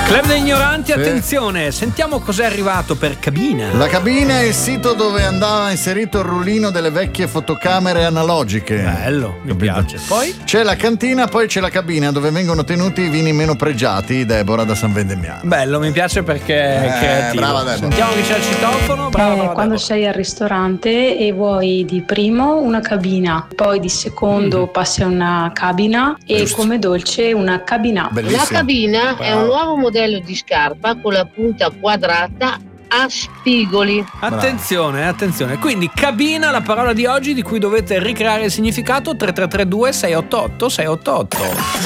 Club degli ignoranti, attenzione, sentiamo cos'è arrivato per cabina. La cabina è il sito dove andava inserito il rullino delle vecchie fotocamere analogiche. Bello, mi piace. Poi c'è la cantina, poi c'è la cabina dove vengono tenuti i vini meno pregiati. Deborah da San Vendemiano. Bello, mi piace perché è creativo. Brava Deborah. Sentiamo chi c'è al citofono. Brava quando sei al ristorante e vuoi di primo una cabina, poi di secondo passi a una cabina e come dolce una cabina. Bellissimo. La cabina è un nuovo modello di scarpa con la punta quadrata a spigoli. Attenzione, attenzione. Quindi cabina, la parola di oggi di cui dovete ricreare il significato. 3332 688 688.